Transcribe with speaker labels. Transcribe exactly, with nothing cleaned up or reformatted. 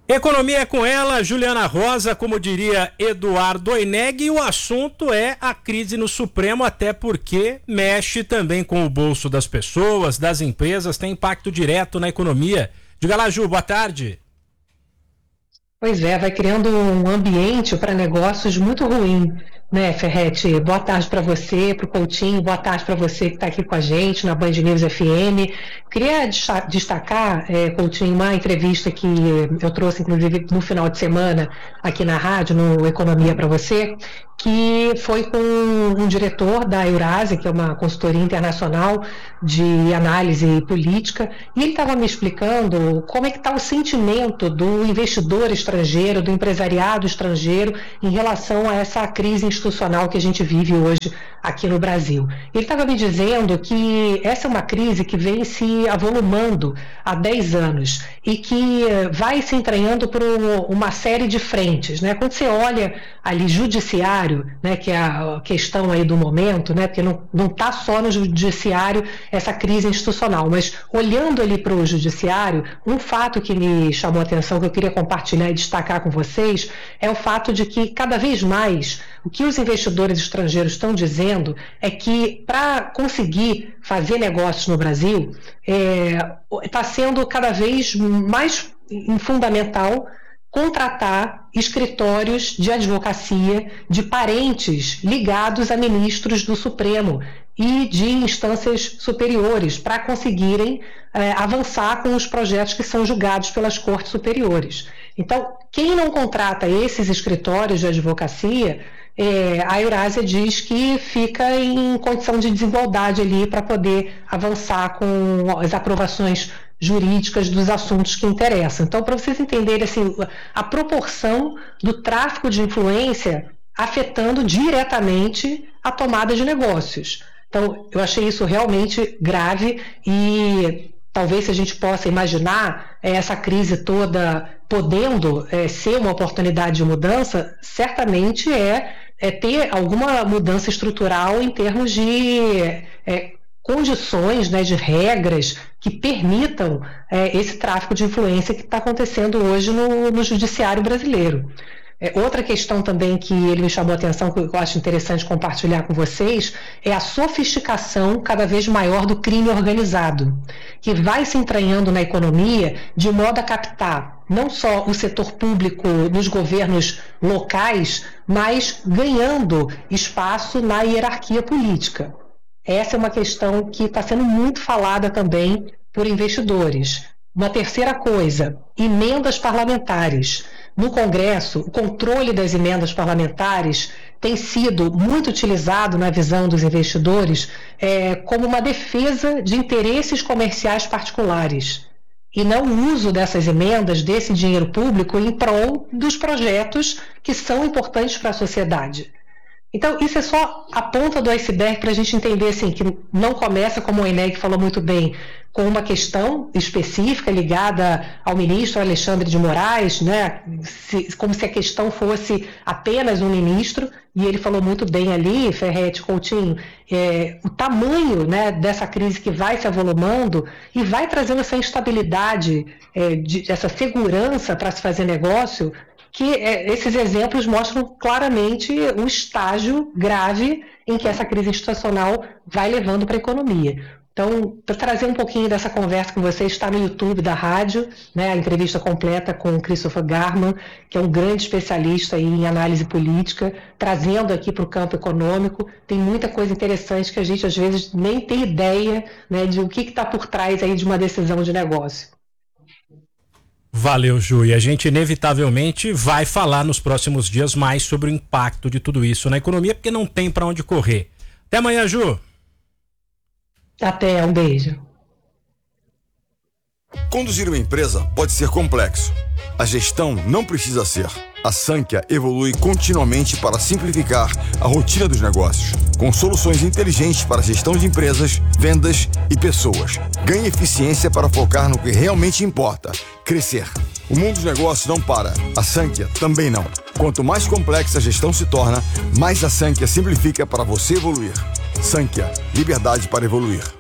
Speaker 1: Economia é com ela, Juliana Rosa, como diria Eduardo Oineg, e o assunto é a crise no Supremo, até porque mexe também com o bolso das pessoas, das empresas, tem impacto direto na economia. Diga lá, Ju, boa tarde.
Speaker 2: Pois é, vai criando um ambiente para negócios muito ruim, né, Ferretti? Boa tarde para você, para o Coutinho, boa tarde para você que está aqui com a gente na Band News F M. Queria destacar, é, Coutinho, uma entrevista que eu trouxe, inclusive, no final de semana, aqui na rádio, no Economia para Você, que foi com um diretor da Eurásia, que é uma consultoria internacional de análise política, e ele estava me explicando como é que está o sentimento do investidor estrangeiro, do empresariado estrangeiro, em relação a essa crise institucional que a gente vive hoje aqui no Brasil. Ele estava me dizendo que essa é uma crise que vem se avolumando há dez anos e que vai se entranhando por uma série de frentes, né? Quando você olha ali judiciário, né, que é a questão aí do momento, né, porque não está só no judiciário essa crise institucional, mas olhando ali para o judiciário, um fato que me chamou a atenção, que eu queria compartilhar e destacar com vocês, é o fato de que cada vez mais o que os investidores estrangeiros estão dizendo é que para conseguir fazer negócios no Brasil está é, sendo cada vez mais fundamental contratar escritórios de advocacia de parentes ligados a ministros do Supremo e de instâncias superiores para conseguirem é, avançar com os projetos que são julgados pelas cortes superiores. Então, quem não contrata esses escritórios de advocacia, é, a Eurásia diz que fica em condição de desigualdade ali para poder avançar com as aprovações jurídicas dos assuntos que interessam. Então, para vocês entenderem assim, a proporção do tráfico de influência afetando diretamente a tomada de negócios. Então, eu achei isso realmente grave e talvez se a gente possa imaginar essa crise toda podendo é, ser uma oportunidade de mudança, certamente é, é ter alguma mudança estrutural em termos de é, condições, né, de regras que permitam é, esse tráfico de influência que está acontecendo hoje no, no judiciário brasileiro. É, outra questão também que ele me chamou a atenção, que eu acho interessante compartilhar com vocês, é a sofisticação cada vez maior do crime organizado, que vai se entranhando na economia de modo a captar não só o setor público nos governos locais, mas ganhando espaço na hierarquia política. Essa é uma questão que está sendo muito falada também por investidores. Uma terceira coisa, emendas parlamentares. No Congresso, o controle das emendas parlamentares tem sido muito utilizado na visão dos investidores é, como uma defesa de interesses comerciais particulares e não o uso dessas emendas, desse dinheiro público, em prol dos projetos que são importantes para a sociedade. Então, isso é só a ponta do iceberg para a gente entender assim, que não começa, como o Oineg falou muito bem, com uma questão específica ligada ao ministro Alexandre de Moraes, né? se, como se a questão fosse apenas um ministro, e ele falou muito bem ali, Ferretti, Coutinho, é, o tamanho, né, dessa crise que vai se avolumando e vai trazendo essa instabilidade, é, de, essa segurança para se fazer negócio, que é, esses exemplos mostram claramente o estágio grave em que essa crise institucional vai levando para a economia. Então, para trazer um pouquinho dessa conversa com vocês, está no YouTube da rádio, né, a entrevista completa com o Christopher Garman, que é um grande especialista em análise política, trazendo aqui para o campo econômico. Tem muita coisa interessante que a gente, às vezes, nem tem ideia, né, de o que está por trás aí de uma decisão de negócio.
Speaker 1: Valeu, Ju. E a gente inevitavelmente vai falar nos próximos dias mais sobre o impacto de tudo isso na economia, porque não tem para onde correr. Até amanhã, Ju.
Speaker 2: Até, um beijo.
Speaker 3: Conduzir uma empresa pode ser complexo. A gestão não precisa ser. A Sankhya evolui continuamente para simplificar a rotina dos negócios, com soluções inteligentes para gestão de empresas, vendas e pessoas. Ganhe eficiência para focar no que realmente importa: crescer. O mundo dos negócios não para. A Sankhya também não. Quanto mais complexa a gestão se torna, mais a Sankhya simplifica para você evoluir. Sankhya, liberdade para evoluir.